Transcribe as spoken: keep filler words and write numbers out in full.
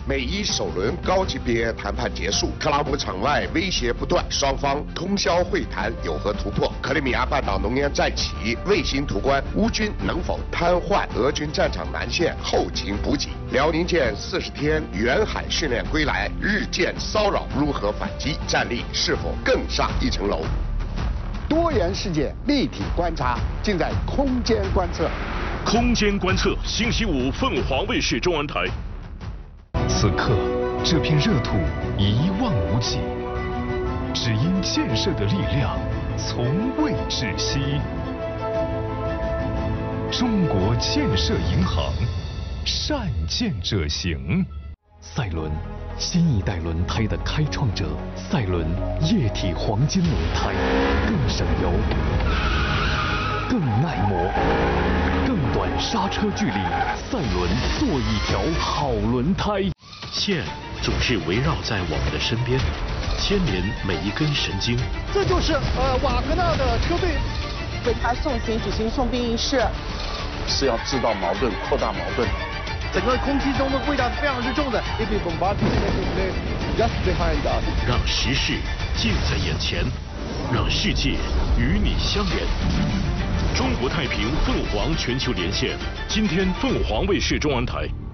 美伊首轮高级别谈判结束，特朗普场外威胁不断，双方通宵会谈有何突破？克里米亚半岛浓烟再起，卫星图关，乌军能否瘫痪俄军战场南线后勤补给？辽宁舰四十天远海训练归来，日舰骚扰如何反击？战力是否更上一层楼？ 多元世界立体观察，尽在空间观测。 空间观测，星期五凤凰卫视中文台。 此刻，这片热土一望无际，只因建设的力量从未止息。中国建设银行，善建者行。赛伦，新一代轮胎的开创者。赛伦液体黄金轮胎，更省油，更耐磨，更短刹车距离。赛伦，做一条好轮胎。 线总是围绕在我们的身边，牵连每一根神经。 这就是呃瓦格纳的车队为他送行举行送殡仪式， 是要制造矛盾，扩大矛盾。 整个空气中的味道是非常之重的。 让时事近在眼前，让世界与你相连。中国太平凤凰全球连线，今天凤凰卫视中文台。